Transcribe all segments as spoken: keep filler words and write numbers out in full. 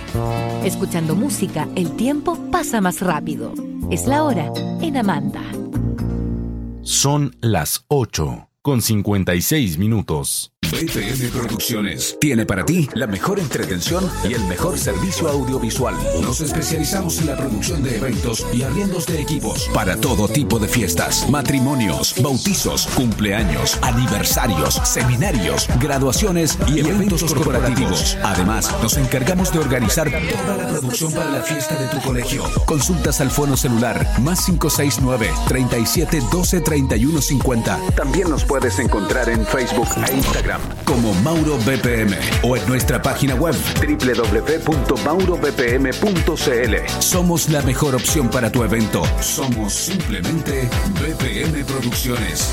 Escuchando música, el tiempo pasa más rápido. Es la hora en Amanda. Son las ocho con cincuenta y seis minutos. B P M Producciones tiene para ti la mejor entretención y el mejor servicio audiovisual. Nos especializamos en la producción de eventos y arriendos de equipos para todo tipo de fiestas, matrimonios, bautizos, cumpleaños, aniversarios, seminarios, graduaciones y eventos corporativos. Además, nos encargamos de organizar toda la producción para la fiesta de tu colegio. Consultas al fono celular más cinco seis nueve, treinta y siete, doce, treinta y uno, cincuenta. También nos puedes encontrar en Facebook e Instagram como Mauro B P M o en nuestra página web doble u doble u doble u punto mauro b p m punto c l. Somos la mejor opción para tu evento. Somos simplemente B P M Producciones.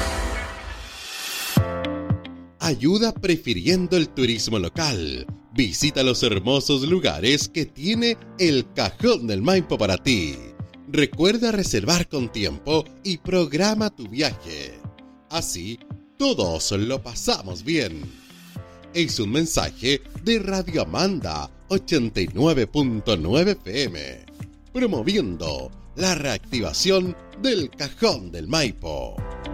Ayuda prefiriendo el turismo local. Visita los hermosos lugares que tiene el Cajón del Maipo para ti. Recuerda reservar con tiempo y programa tu viaje. Así, todos lo pasamos bien. Es un mensaje de Radio Amanda ochenta y nueve punto nueve F M, promoviendo la reactivación del Cajón del Maipo.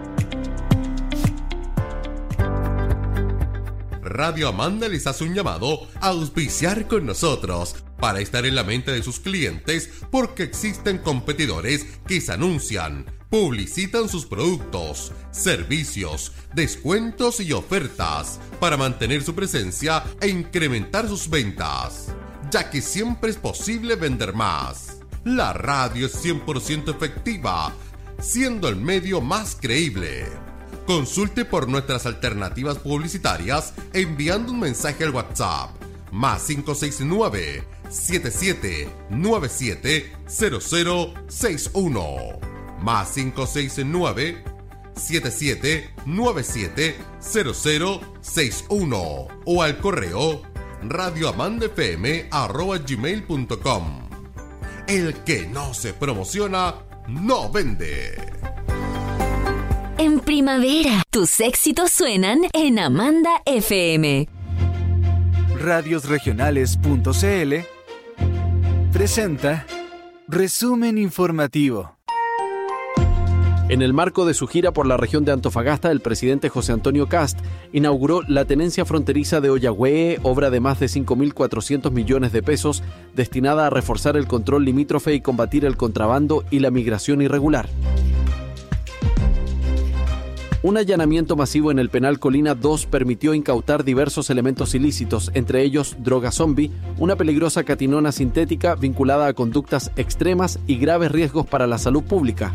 Radio Amanda les hace un llamado a auspiciar con nosotros para estar en la mente de sus clientes, porque existen competidores que se anuncian, publicitan sus productos, servicios, descuentos y ofertas para mantener su presencia e incrementar sus ventas, ya que siempre es posible vender más. La radio es cien por ciento efectiva, siendo el medio más creíble. Consulte por nuestras alternativas publicitarias enviando un mensaje al WhatsApp más cinco seis nueve, siete siete nueve siete, cero cero seis uno más cinco seis nueve, siete siete nueve siete, cero cero seis uno o al correo radioamandafm arroba gmail punto com. El que no se promociona, no vende. En primavera, tus éxitos suenan en Amanda F M. radios regionales punto c l presenta Resumen Informativo. En el marco de su gira por la región de Antofagasta, el presidente José Antonio Kast inauguró la tenencia fronteriza de Ollagüe, obra de más de cinco mil cuatrocientos millones de pesos, destinada a reforzar el control limítrofe y combatir el contrabando y la migración irregular. Un allanamiento masivo en el penal Colina dos permitió incautar diversos elementos ilícitos, entre ellos droga zombie, una peligrosa catinona sintética vinculada a conductas extremas y graves riesgos para la salud pública.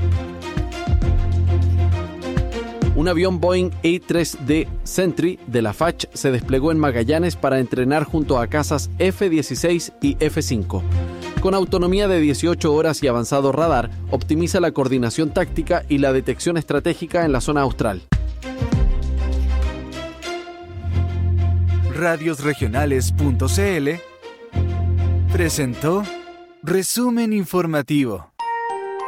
Un avión Boeing A tres D Sentry de la F A C se desplegó en Magallanes para entrenar junto a cazas F dieciséis y F cinco. Con autonomía de dieciocho horas y avanzado radar, optimiza la coordinación táctica y la detección estratégica en la zona austral. radios regionales punto c l presentó Resumen Informativo.